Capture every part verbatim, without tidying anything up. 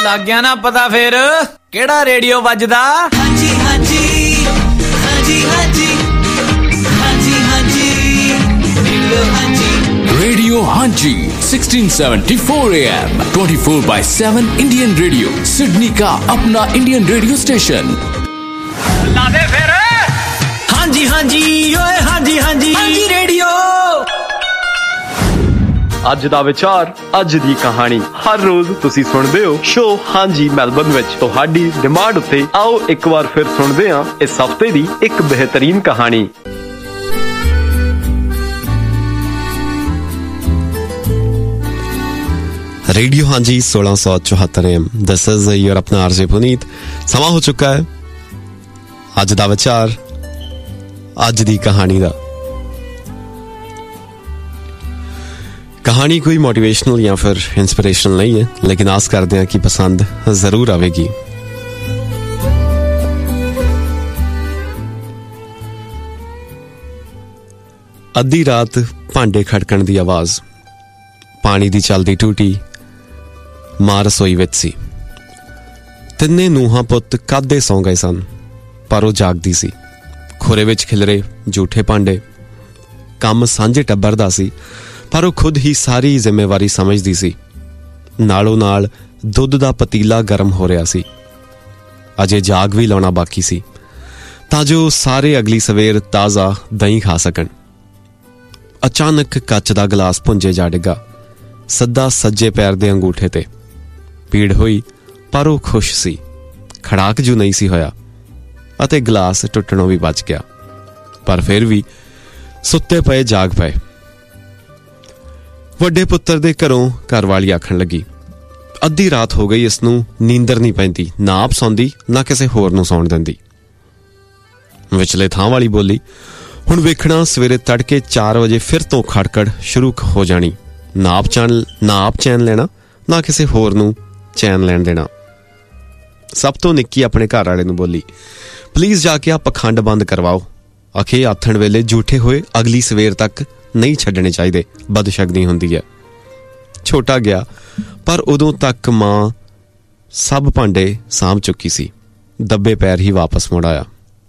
ਲੱਗ ਗਿਆ ਨਾ ਪਤਾ ਫੇਰ ਕਿਹੜਾ ਰੇਡੀਓ ਵੱਜਦਾ। ਹਾਂਜੀ ਹਾਂਜੀ ਹਾਂਜੀ ਹਾਂਜੀ ਹਾਂਜੀ ਹਾਂਜੀ ਰੇਡੀਓ ਹਾਂਜੀ ਰੇਡੀਓ ਹਾਂਜੀ sixteen seventy-four A M twenty-four by seven Indian radio Sydney का अपना इंडियन रेडियो स्टेशन। ला दे फिर ਹਾਂਜੀ ਹਾਂਜੀ ਓਏ ਹਾਂਜੀ ਹਾਂਜੀ ਹਾਂਜੀ ਰੇਡੀਓ। ਅੱਜ ਦਾ ਵਿਚਾਰ, ਅੱਜ ਦੀ ਕਹਾਣੀ। ਹਰ ਰੋਜ਼ ਤੁਸੀਂ ਸੁਣਦੇ ਹੋ ਸ਼ੋ ਹਾਂਜੀ ਮੈਲਬਨ ਵਿੱਚ। ਤੁਹਾਡੀ ਡਿਮਾਂਡ ਉੱਤੇ ਆਓ ਇੱਕ ਵਾਰ ਫਿਰ ਸੁਣਦੇ ਹਾਂ ਇਸ ਹਫ਼ਤੇ ਦੀ ਇੱਕ ਬਿਹਤਰੀਨ ਕਹਾਣੀ। रेडियो हाँ जी सोलह सौ चौहत्तर एम दिस इज योर अपना आरजे पुनीत। समा हो चुका है अज दा विचार, अज दी कहानी दा। कहानी कोई मोटिवेशनल या फिर इंस्पिरेशनल नहीं है, लेकिन आस करते हैं कि पसंद जरूर आवेगी। अद्धी रात भांडे खड़कण दी आवाज, पानी दी चलदी टूटी, मां रसोई विच सी। तिन्ने नूहां पुत कादे सौ गए सन, पर वो जागदी सी। खुरे विच खिलरे झूठे भांडे, काम सांझे टब्बर दा सी, पर वो खुद ही सारी जिम्मेवारी समझदी सी। नालों नाल दुध दा पतीला गर्म हो रहा सी, अजे जाग भी लाउणा बाकी सी तां जो सारे अगली सवेर ताज़ा दही खा सकण। अचानक कच दा गिलास भुंजे जा डिगा, सदा सज्जे पैर दे अंगूठे ते। पीड़ हुई पर वो खुश सी, खड़ाक जू नहीं सी होया अते गिलास टुटणों भी बच गया। पर फिर भी सुत्ते पए जाग पए। वड्डे पुत्तर दे घरों घरवाली आखण लगी, अद्धी रात हो गई, इसनूं नींदर नहीं पैंदी, ना आप सौंदी ना किसे होर नूं सौण दिंदी। विचले थां वाली बोली, हुण वेखਣਾ सवेरे तड़के चार बजे फिर तो खड़कड़ शुरू हो जानी। ना आप चैन ना आप चैन लेना, ना किसी होर नूं चैन लैण देना। सब तो निक्की अपने घर वाले नूं बोली, प्लीज जाके आ पखंड बंद करवाओ। आखे आथण वेले झूठे होए अगली सवेर तक नहीं छड्डणे चाहीदे, बदशगनी हुंदी है। छोटा गया पर उदों तक मां सब भांडे साम चुकी सी। दब्बे पैर ही वापस मुड़ आया।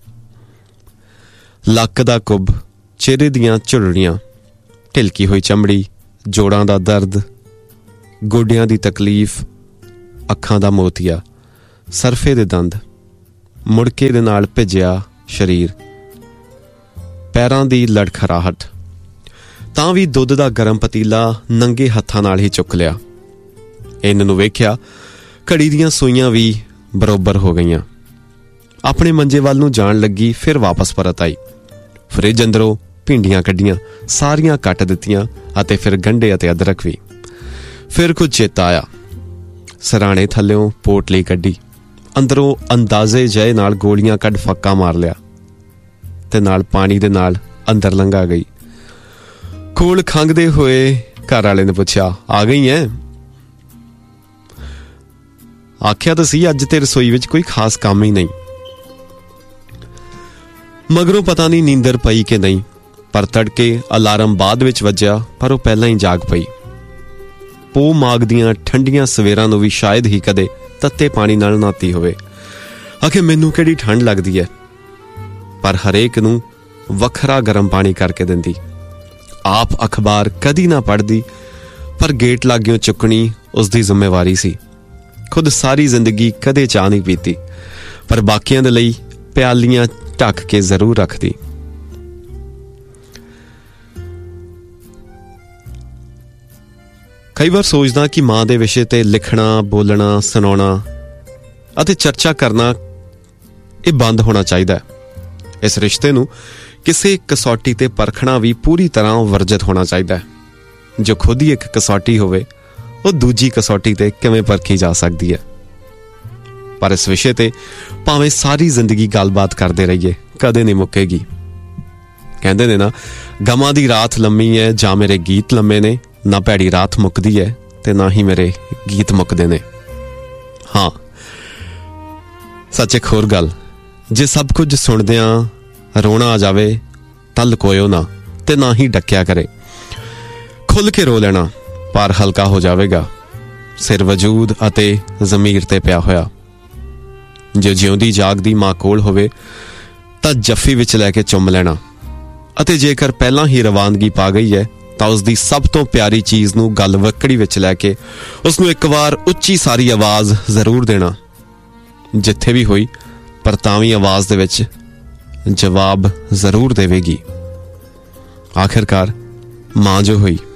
लक दा कुब, चेहरे दियां झुरड़ियां, ढिलकी हुई चमड़ी, जोड़ां दा दर्द, गोडियां दी तकलीफ, अखां दा मोतिया, सरफे दे दंद, मुड़के दे नाल भिजिया शरीर, पैरां दी लड़खड़ाहट। तां भी दुध दा गरम पतीला नंगे हत्थां नाल ही चुक लिया। इन्हां नूं वेखिया घड़ी दियां सूईयां भी बरोबर हो गईयां। अपने मंजे वाल नूं जाण लगी, फिर वापस परत आई। फ्रिज अंदरों भिंडियां कड्डियां, सारियां कट दित्तियां अते फिर गंढे अते अदरक भी। फिर कुछ चेता आया, सराणे थल्लियों पोटली कड्डी, अंदरों अंदाजे जय नाल गोलियां कड फक्का मार लिया ते नाल पानी दे नाल अंदर लंघा गई। कोल खंघदे होए घर वाले ने पुछया, आ गई है? आख्या तो सी अज ते रसोई विच कोई खास काम ही नहीं। मगरों पता नहीं नींदर पई कि नहीं, पर तड़के अलार्म बाद विच वज्या, पर वो पहला ही जाग पई। पो माग दियां ठंडियां सवेरां नूं भी शायद ही कदे तत्ते पानी नाल नहाती होवे। आखे मैनूं किहड़ी ठंड लगदी है, पर हरेक नूं वखरा गर्म पानी करके दिंदी। आप अखबार कदी ना पढ़दी, पर गेट लागियों चुकनी उसदी जिम्मेवारी सी। खुद सारी जिंदगी कदे चाह नहीं पीती, पर बाकियां दे लई प्यालियां ढक के जरूर रखदी। कई बार सोचदा कि मां दे विषय ते लिखना, बोलना, सुनाउणा अते चर्चा करना ये बंद होना चाहिदा है। इस रिश्ते नूं किसी कसौटी ते परखना भी पूरी तरह वर्जित होना चाहिदा है। जो खुद ही एक कसौटी होवे, वो दूजी कसौटी ते किवें परखी जा सकदी है। पर इस विषय ते भावें सारी जिंदगी गलबात करते रहिए, कदे नहीं मुक्केगी। कहंदे ने ना, गमां दी रात लम्मी है, जां मेरे गीत लम्मे ने, ना भैड़ी रात मुकदी है ते ना ही मेरे गीत मुकदे ने। हाँ, सच एक होर गल, जे सब कुछ सुनदियां रोना आ जावे तां लकोयो ना ते ना ही डक्या करे। खुल के रो लेना, पार हल्का हो जाएगा। ਸਿਰ ਵਜੂਦ ਅਤੇ ਜ਼ਮੀਰ ਤੇ ਪਿਆ ਹੋਇਆ। ਜੋ ਜਿਉਂਦੀ ਜਾਗਦੀ ਮਾਂ ਕੋਲ ਹੋਵੇ ਤਾਂ ਜੱਫੀ ਵਿੱਚ ਲੈ ਕੇ ਚੁੰਮ ਲੈਣਾ, ਅਤੇ ਜੇਕਰ ਪਹਿਲਾਂ ਹੀ ਰਵਾਨਗੀ ਪਾ ਗਈ ਹੈ ਤਾਂ ਉਸ ਦੀ ਸਭ ਤੋਂ ਪਿਆਰੀ ਚੀਜ਼ ਨੂੰ ਗਲ ਵੱਕੜੀ ਵਿੱਚ ਲੈ ਕੇ ਉਸ ਨੂੰ ਇੱਕ ਵਾਰ ਉੱਚੀ ਸਾਰੀ ਆਵਾਜ਼ ਜ਼ਰੂਰ ਦੇਣਾ। ਜਿੱਥੇ ਵੀ ਹੋਈ ਪਰ ਤਾਂ ਵੀ ਆਵਾਜ਼ ਦੇ ਵਿੱਚ ਜਵਾਬ ਜ਼ਰੂਰ ਦੇਵੇਗੀ। ਆਖਿਰਕਾਰ ਮਾਂ ਜੋ ਹੋਈ